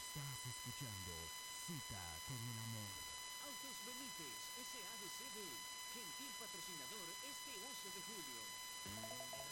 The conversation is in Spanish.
Estás escuchando Cita con el Amor. Autos Benítez, SADCB, gentil patrocinador este 11 de julio.